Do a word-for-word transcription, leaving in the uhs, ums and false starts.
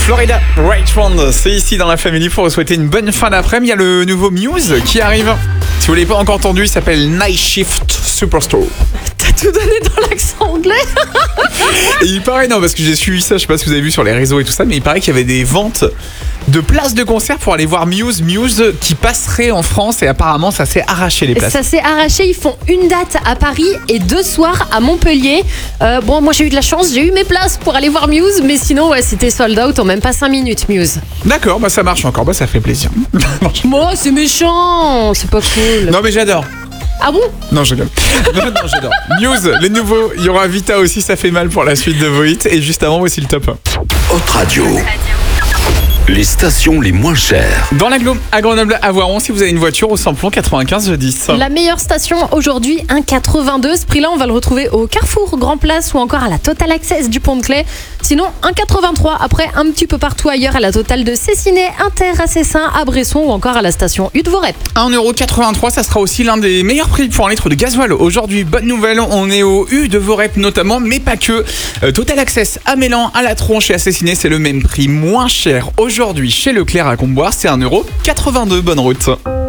Florida Richmond, c'est ici dans la famille pour vous souhaiter une bonne fin d'après-midi. Il y a le nouveau Muse qui arrive. Si vous ne l'avez pas encore entendu, il s'appelle Night Shift Superstore. T'as tout donné dans l'accent anglais. Et il paraît, non, parce que j'ai suivi ça, je sais pas si vous avez vu sur les réseaux et tout ça, mais il paraît qu'il y avait des ventes de places de concert pour aller voir Muse. Muse qui passerait en France et apparemment ça s'est arraché les places. Ça s'est arraché, ils font une date à Paris et deux soirs à Montpellier. Euh, bon, moi j'ai eu de la chance, j'ai eu mes places pour aller voir Muse, mais sinon ouais, c'était sold out en même pas cinq minutes Muse. D'accord, bah ça marche encore, bah ça fait plaisir. Moi c'est méchant, c'est pas cool. Non mais j'adore. Ah bon? Non, je rigole. Non, non, j'adore. News, les nouveaux. Il y aura Vita aussi, ça fait mal pour la suite de vos hits. Et juste avant, voici le top un. Hot Radio. Les stations les moins chères. Dans l'agglo à Grenoble, à Voiron, si vous avez une voiture au samplon quatre-vingt-quinze dix. La meilleure station aujourd'hui, un quatre-vingt-deux. Ce prix-là, on va le retrouver au Carrefour Grand Place ou encore à la Total Access du Pont-de-Claix. Sinon, un quatre-vingt-trois. Après, un petit peu partout ailleurs à la Total de Cessiné, Inter à Cessin, à Bresson ou encore à la station Hutte-Vorep. un euro quatre-vingt-trois, ça sera aussi l'un des meilleurs prix pour un litre de gasoil. Aujourd'hui, bonne nouvelle, on est au U de Vorep notamment, mais pas que. Euh, Total Access à Mélan, à La Tronche et à Cessiné, c'est le même prix, moins cher. Aujourd'hui, chez Leclerc à Comboire, c'est un euro quatre-vingt-deux. Bonne route.